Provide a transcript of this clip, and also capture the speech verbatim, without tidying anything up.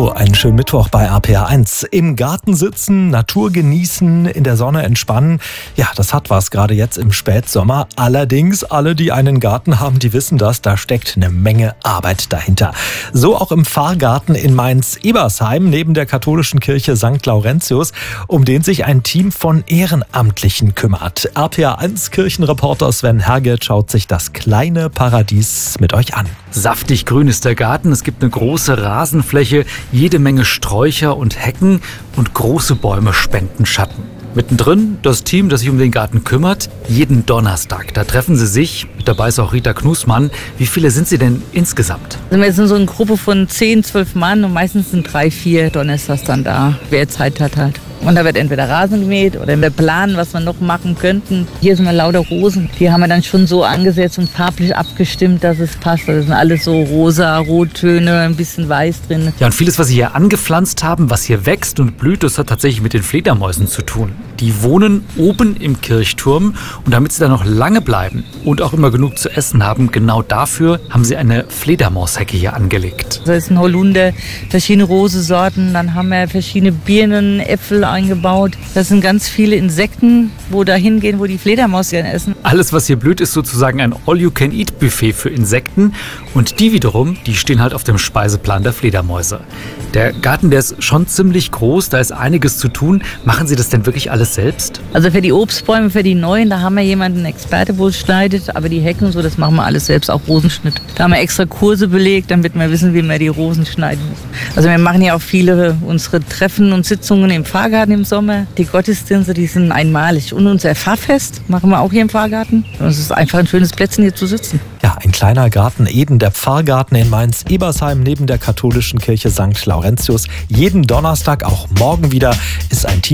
Hallo, einen schönen Mittwoch bei A P R eins. Im Garten sitzen, Natur genießen, in der Sonne entspannen. Ja, das hat was, gerade jetzt im Spätsommer. Allerdings, alle, die einen Garten haben, die wissen das, da steckt eine Menge Arbeit dahinter. So auch im Pfarrgarten in Mainz-Ebersheim neben der katholischen Kirche Sankt Laurentius, um den sich ein Team von Ehrenamtlichen kümmert. A P R eins Kirchenreporter Sven Herget schaut sich das kleine Paradies mit euch an. Saftig grün ist der Garten, es gibt eine große Rasenfläche, jede Menge Sträucher und Hecken und große Bäume spenden Schatten. Mittendrin das Team, das sich um den Garten kümmert, jeden Donnerstag. Da treffen sie sich, mit dabei ist auch Rita Knusmann. Wie viele sind sie denn insgesamt? Also wir sind so eine Gruppe von zehn, zwölf Mann und meistens sind drei, vier Donnerstags dann da, wer Zeit hat halt. Und da wird entweder Rasen gemäht oder wir planen, was wir noch machen könnten. Hier sind wir lauter Rosen. Die haben wir dann schon so angesetzt und farblich abgestimmt, dass es passt. Das sind alles so rosa, Rottöne, ein bisschen weiß drin. Ja, und vieles, was sie hier angepflanzt haben, was hier wächst und blüht, das hat tatsächlich mit den Fledermäusen zu tun. Die wohnen oben im Kirchturm und damit sie da noch lange bleiben und auch immer genug zu essen haben, genau dafür haben sie eine Fledermaushecke hier angelegt. Da ist ein Holunder, verschiedene Rosensorten, dann haben wir verschiedene Birnen, Äpfel eingebaut. Das sind ganz viele Insekten, wo da hingehen, wo die Fledermaus gerne essen. Alles, was hier blüht, ist sozusagen ein All-You-Can-Eat-Buffet für Insekten und die wiederum, die stehen halt auf dem Speiseplan der Fledermäuse. Der Garten, der ist schon ziemlich groß, da ist einiges zu tun. Machen Sie das denn wirklich alles selbst? Also für die Obstbäume, für die neuen, da haben wir jemanden, einen Experte, wo es schneidet, aber die Hecken und so, das machen wir alles selbst, auch Rosenschnitt. Da haben wir extra Kurse belegt, damit wir wissen, wie wir die Rosen schneiden müssen. Also wir machen ja auch viele unsere Treffen und Sitzungen im Pfarrgarten im Sommer. Die Gottesdienste, die sind einmalig. Und unser Pfarrfest machen wir auch hier im Pfarrgarten. Und es ist einfach ein schönes Plätzchen, hier zu sitzen. Ja, ein kleiner Garten Eden, der Pfarrgarten in Mainz-Ebersheim neben der katholischen Kirche Sankt Laurentius. Jeden Donnerstag, auch morgen wieder, ist ein Team